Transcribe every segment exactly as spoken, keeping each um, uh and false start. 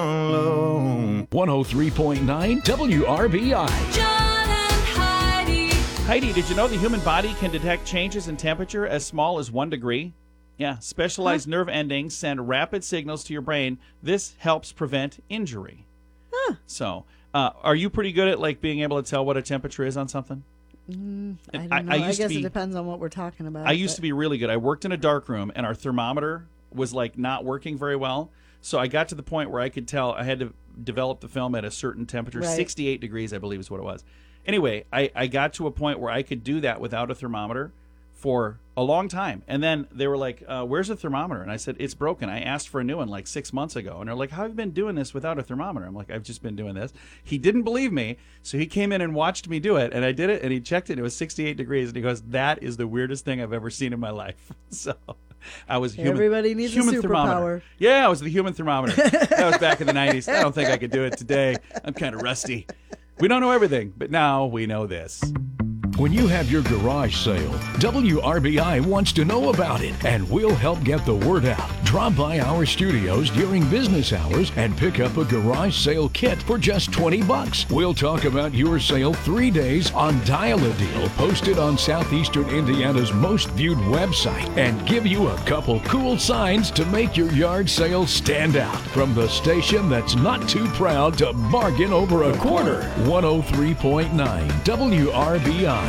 one oh three point nine W R B I. John and Heidi. Heidi, did you know the human body can detect changes in temperature as small as one degree? Yeah, specialized huh? nerve endings send rapid signals to your brain. This helps prevent injury. Huh. So, uh, are you pretty good at like being able to tell what a temperature is on something? Mm, I don't I, know. I, I, used guess to be, it depends on what we're talking about. I used but. to be really good. I worked in a dark room, and our thermometer was like not working very well. So I got to the point where I could tell I had to develop the film at a certain temperature, right. sixty-eight degrees, I believe is what it was. Anyway, I, I got to a point where I could do that without a thermometer for a long time. And then they were like, uh, where's the thermometer? And I said, it's broken. I asked for a new one like six months ago. And they're like, how have you been doing this without a thermometer? I'm like, I've just been doing this. He didn't believe me. So he came in and watched me do it. And I did it. And he checked it. It was sixty-eight degrees. And he goes, that is the weirdest thing I've ever seen in my life. So I was human. Everybody needs human a thermometer. superpower. Yeah, I was the human thermometer. That was back in the nineties. I don't think I could do it today. I'm kind of rusty. We don't know everything, but now we know this. When you have your garage sale, W R B I wants to know about it, and we'll help get the word out. Drop by our studios during business hours and pick up a garage sale kit for just twenty bucks. We'll talk about your sale three days on Dial a Deal, posted on Southeastern Indiana's most viewed website, and give you a couple cool signs to make your yard sale stand out. From the station that's not too proud to bargain over a quarter, one oh three point nine W R B I.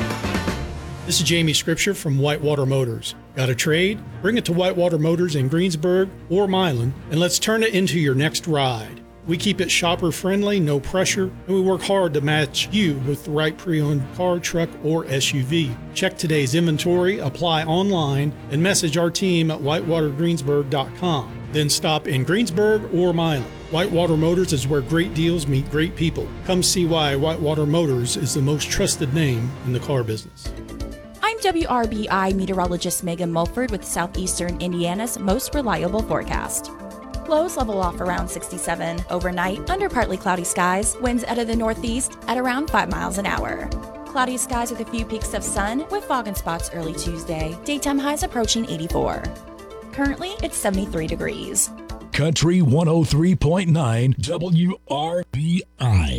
This is Jamie Scripture from Whitewater Motors. Got a trade? Bring it to Whitewater Motors in Greensburg or Milan, and let's turn it into your next ride. We keep it shopper friendly, no pressure, and we work hard to match you with the right pre-owned car, truck, or S U V. Check today's inventory, apply online, and message our team at whitewater greensburg dot com. Then stop in Greensburg or Milan. Whitewater Motors is where great deals meet great people. Come see why Whitewater Motors is the most trusted name in the car business. I'm W R B I meteorologist Megan Mulford with Southeastern Indiana's most reliable forecast. Lows level off around sixty-seven. Overnight, under partly cloudy skies, winds out of the northeast at around five miles an hour. Cloudy skies with a few peaks of sun, with fog in spots early Tuesday. Daytime highs approaching eighty-four. Currently, it's seventy-three degrees. Country one oh three point nine W R B I.